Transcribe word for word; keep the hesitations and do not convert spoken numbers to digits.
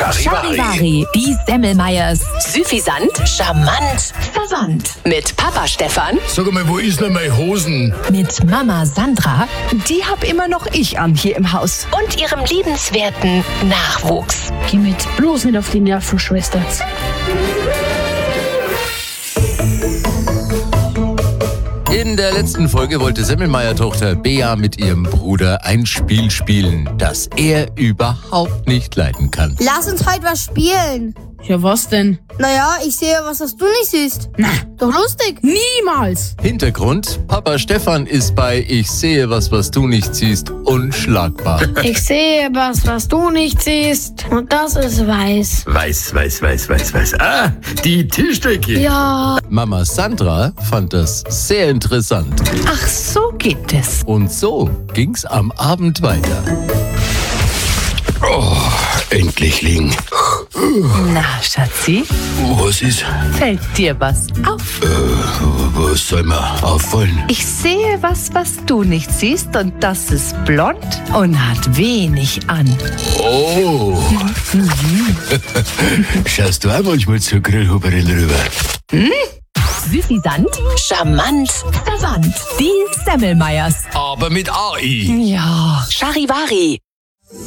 Charivari, die Semmelmeyers. Süffisant, charmant, verwandt. Mit Papa Stefan. Sag mal, wo ist denn meine Hosen? Mit Mama Sandra. Die hab immer noch ich an hier im Haus. Und ihrem liebenswerten Nachwuchs. Geh mit bloß nicht auf die Nerven, Schwester. In der letzten Folge wollte Semmelmeier-Tochter Bea mit ihrem Bruder ein Spiel spielen, das er überhaupt nicht leiden kann. Lass uns heute was spielen. Ja, was denn? Naja, ich sehe was, was du nicht siehst. Na, Doch lustig. niemals! Hintergrund: Papa Stefan ist bei Ich sehe was, was du nicht siehst, unschlagbar. Ich sehe was, was du nicht siehst. Und das ist weiß. Weiß, weiß, weiß, weiß, weiß. Ah, die Tischdecke. Ja. Mama Sandra fand das sehr interessant. Ach, so geht es. Und so ging's am Abend weiter. Oh, endlich liegen. Na, Schatzi, Was ist? fällt dir was auf? Was soll mir auffallen? Ich sehe was, was du nicht siehst, und das ist blond und hat wenig an. Oh. Schaust du auch manchmal zur Grillhuberin rüber? Süffisant, charmant, verwandt. Die Semmelmeyers. Aber mit A I. Ja. Charivari,